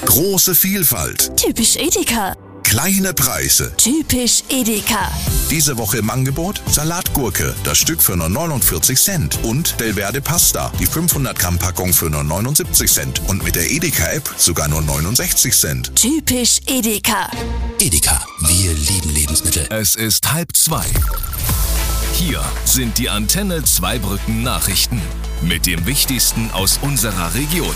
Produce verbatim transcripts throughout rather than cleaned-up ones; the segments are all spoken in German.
Große Vielfalt. Typisch Edeka. Kleine Preise. Typisch Edeka. Diese Woche im Angebot Salatgurke, das Stück für nur neunundvierzig Cent. Und Belverde Pasta, die fünfhundert Gramm Packung für nur neunundsiebzig Cent. Und mit der Edeka-App sogar nur neunundsechzig Cent. Typisch Edeka. Edeka, wir lieben Lebensmittel. Es ist halb zwei. Hier sind die Antenne Zweibrücken Nachrichten mit dem Wichtigsten aus unserer Region.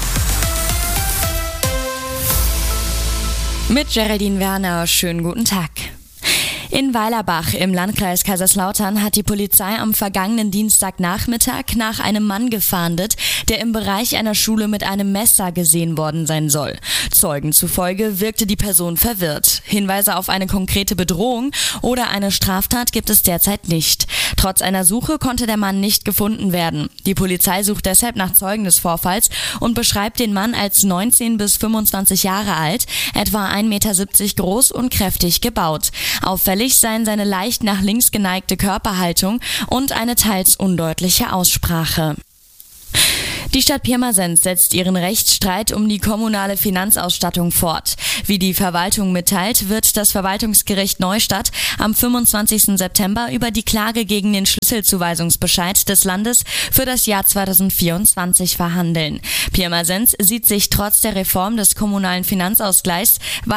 Mit Geraldine Werner, schönen guten Tag. In Weilerbach im Landkreis Kaiserslautern hat die Polizei am vergangenen Dienstagnachmittag nach einem Mann gefahndet, der im Bereich einer Schule mit einem Messer gesehen worden sein soll. Zeugen zufolge wirkte die Person verwirrt. Hinweise auf eine konkrete Bedrohung oder eine Straftat gibt es derzeit nicht. Trotz einer Suche konnte der Mann nicht gefunden werden. Die Polizei sucht deshalb nach Zeugen des Vorfalls und beschreibt den Mann als neunzehn bis fünfundzwanzig Jahre alt, etwa ein Meter siebzig groß und kräftig gebaut. Auffällig seien seine leicht nach links geneigte Körperhaltung und eine teils undeutliche Aussprache. Die Stadt Pirmasens setzt ihren Rechtsstreit um die kommunale Finanzausstattung fort. Wie die Verwaltung mitteilt, wird das Verwaltungsgericht Neustadt am fünfundzwanzigsten September über die Klage gegen den Schlüsselzuweisungsbescheid des Landes für das Jahr zweitausendvierundzwanzig verhandeln. Pirmasens sieht sich trotz der Reform des kommunalen Finanzausgleichs